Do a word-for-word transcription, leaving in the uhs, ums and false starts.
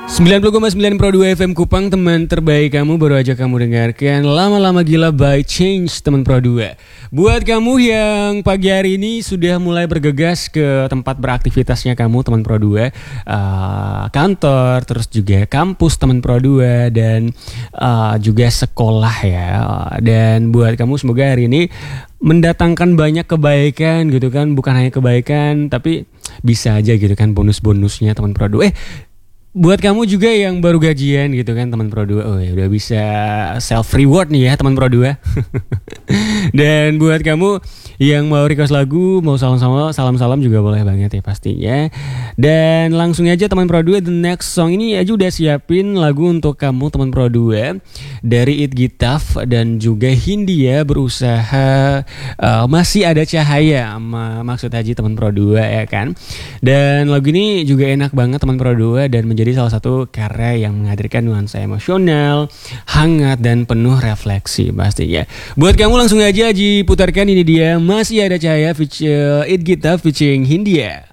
sembilan puluh koma sembilan Pro dua F M Kupang, teman terbaik kamu, baru aja kamu dengarkan Lama-Lama Gila by Change, teman Pro dua. Buat kamu yang pagi hari ini sudah mulai bergegas ke tempat beraktivitasnya kamu, teman Pro dua, uh, kantor, terus juga kampus teman Pro dua, dan uh, juga sekolah ya. Dan buat kamu semoga hari ini mendatangkan banyak kebaikan gitu kan, bukan hanya kebaikan tapi bisa aja gitu kan bonus-bonusnya teman Pro dua. Eh Buat kamu juga yang baru gajian gitu kan teman Pro dua, oh ya udah bisa self reward nih ya teman Pro dua. Dan buat kamu yang mau request lagu, mau salam-salam, salam-salam juga boleh banget ya pastinya. Dan langsung aja teman Pro dua, the next song ini aja udah siapin lagu untuk kamu teman Pro dua dari It Gitaf dan juga Hindia berusaha uh, masih ada cahaya, maksud Haji teman Pro dua ya kan. Dan lagu ini juga enak banget teman Pro dua dan menjadi jadi salah satu karya yang menghadirkan nuansa emosional, hangat, dan penuh refleksi pastinya. Buat kamu langsung aja Haji putarkan, ini dia Masih Ada Cahaya feature It Gitaf featuring Hindia.